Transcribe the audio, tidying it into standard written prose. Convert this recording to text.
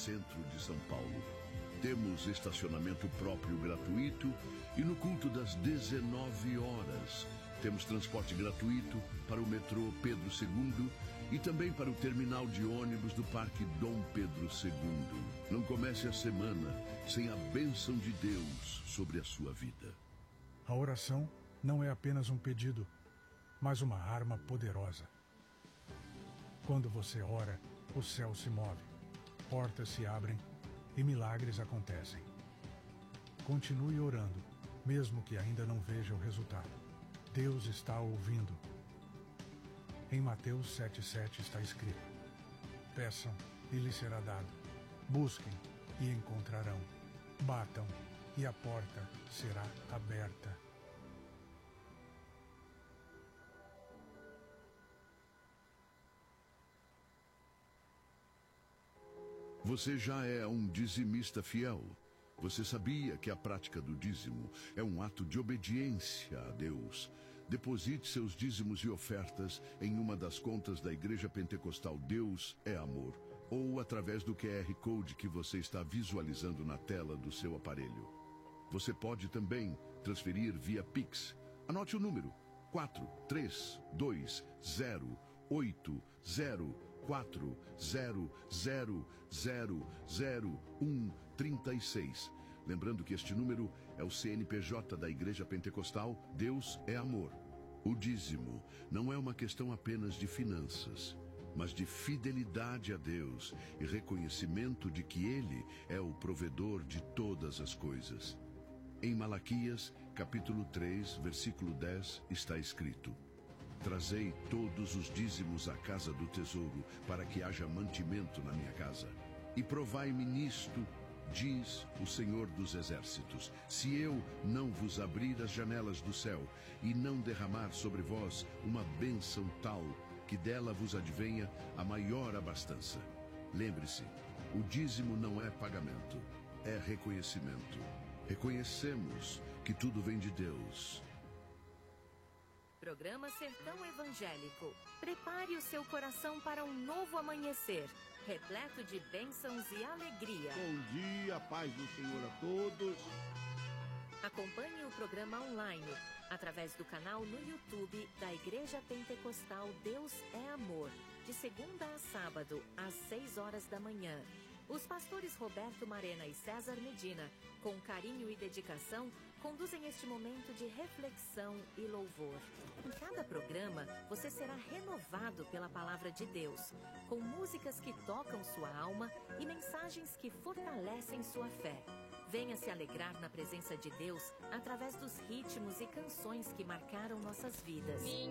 centro de São Paulo. Temos estacionamento próprio gratuito e no culto das 19 horas temos transporte gratuito para o metrô Pedro II e também para o terminal de ônibus do Parque Dom Pedro II. Não comece a semana sem a bênção de Deus sobre a sua vida. A oração não é apenas um pedido, mas uma arma poderosa. Quando você ora, o céu se move, portas se abrem e milagres acontecem. Continue orando, mesmo que ainda não veja o resultado. Deus está ouvindo. Em Mateus 7,7 está escrito: peçam e lhes será dado. Busquem e encontrarão. Batam e a porta será aberta. Você já é um dizimista fiel. Você sabia que a prática do dízimo é um ato de obediência a Deus? Deposite seus dízimos e ofertas em uma das contas da Igreja Pentecostal Deus é Amor, ou através do QR Code que você está visualizando na tela do seu aparelho. Você pode também transferir via Pix. Anote o número: 432080400000136. Lembrando que este número é o CNPJ da Igreja Pentecostal Deus é Amor. O dízimo não é uma questão apenas de finanças, mas de fidelidade a Deus e reconhecimento de que Ele é o provedor de todas as coisas. Em Malaquias, capítulo 3, versículo 10, está escrito: trazei todos os dízimos à casa do tesouro, para que haja mantimento na minha casa. E provai-me nisto, diz o Senhor dos Exércitos, se eu não vos abrir as janelas do céu e não derramar sobre vós uma bênção tal, que dela vos advenha a maior abastança. Lembre-se, o dízimo não é pagamento, é reconhecimento. Reconhecemos que tudo vem de Deus. Programa Sertão Evangélico. Prepare o seu coração para um novo amanhecer, repleto de bênçãos e alegria. Bom dia, paz do Senhor a todos. Acompanhe o programa online, através do canal no YouTube da Igreja Pentecostal Deus é Amor, de segunda a sábado, às 6 horas da manhã. Os pastores Roberto Marena e César Medina, com carinho e dedicação, conduzem este momento de reflexão e louvor. Em cada programa, você será renovado pela palavra de Deus, com músicas que tocam sua alma e mensagens que fortalecem sua fé. Venha se alegrar na presença de Deus através dos ritmos e canções que marcaram nossas vidas.